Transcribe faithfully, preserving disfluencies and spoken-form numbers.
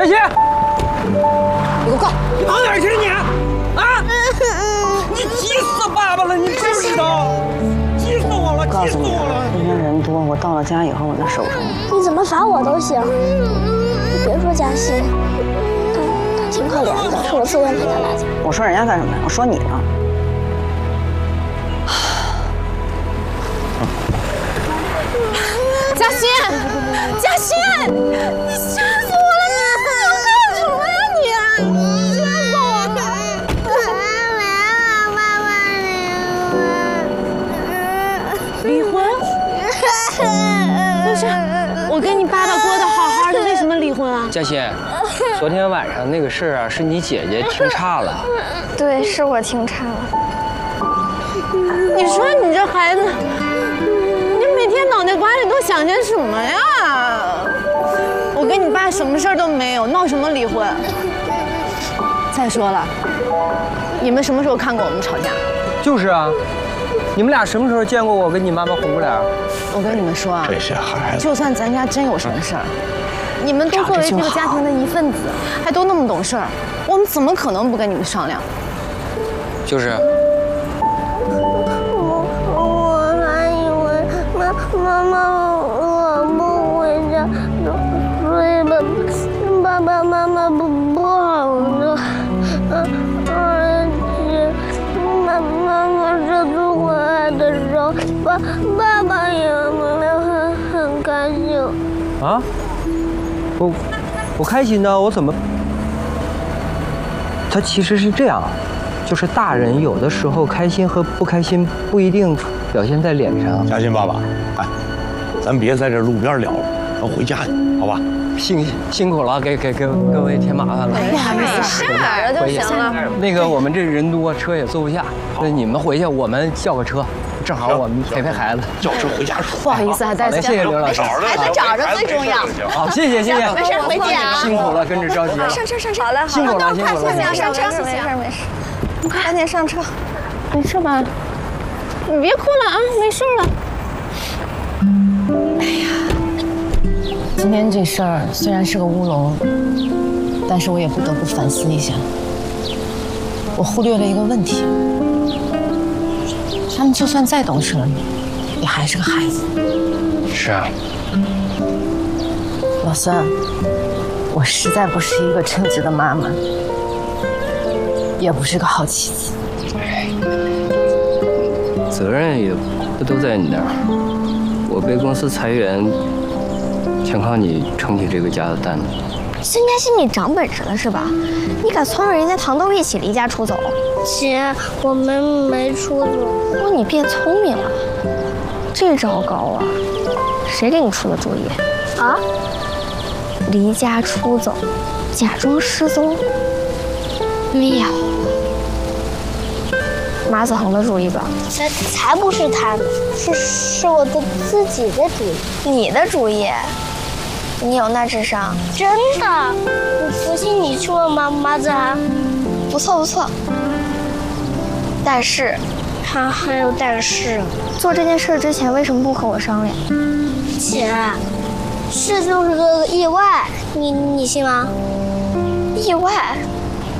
佳琪， 你给我挂！ 你跑哪儿去了你？啊！你急死爸爸了，你知不知道？急死我了，急死我了！ 那边人多，我到了家以后我再收拾你。 你怎么罚我都行，你别说嘉欣，他他挺可怜的，是我自愿陪他来的。 我说人家干什么呀？我说你呢？ 嘉欣，嘉欣，你吓死我了！你干什么呀你？你吓死我了！离婚？不是，我跟你爸爸过得好好的，为什么离婚啊？ 佳欣，昨天晚上那个事儿啊，是你姐姐听差了。 对，是我听差了。 你说你这孩子，你每天脑袋瓜里都想些什么呀？我跟你爸什么事儿都没有，闹什么离婚？再说了，你们什么时候看过我们吵架？ 就是啊，你们俩什么时候见过我跟你妈妈红过脸？ 我跟你们说啊， 这些孩子， 就算咱家真有什么事儿，你们都作为这个家庭的一份子，还都那么懂事儿，我们怎么可能不跟你们商量？ 就是。 我我还以为妈妈妈我不回家，所以爸爸爸妈妈不不好的，而且妈妈妈这次回来的时候，爸爸爸也没有很很开心。 啊？我我开心呢，我怎么？他其实是这样，就是大人有的时候开心和不开心不一定表现在脸上。 嘉欣爸爸，哎，咱别在这路边聊了，咱回家去，好吧？ 辛辛苦了，给给给各位添麻烦了。 哎呀，没事儿就行了。 那个我们这人多，车也坐不下，那你们回去，我们叫个车，正好我们陪陪孩子。 叫车回家说。 不好意思，还带好嘞，谢谢刘老师。 孩子找着最重要。 好，谢谢谢谢。 没事，回见啊。 辛苦了，跟着着急了。 上车上车。 好嘞， 辛苦了辛苦了。 上车，没事没事。赶紧上车。 没事吧？你别哭了啊，没事了。哎呀，今天这事儿虽然是个乌龙，但是我也不得不反思一下，我忽略了一个问题。他们就算再懂事，也还是个孩子。 是啊。 老孙，我实在不是一个称职的妈妈，也不是个好妻子。 责任也不都在你那儿。我被公司裁员，全靠你撑起这个家的担子。 孙嘉欣，你长本事了是吧？你敢撺掇人家堂都一起离家出走？姐，我们没出走。哦，你变聪明了，这招高啊！谁给你出的主意？啊？离家出走，假装失踪，妙！马子恒的主意吧？才才不是他的，是是我的自己的主意。你的主意？你有那智商？真的？我不信你说吗，马子涵？不错不错。但是，还还有但是，做这件事之前为什么不和我商量？姐，这就是个意外，你你信吗？意外？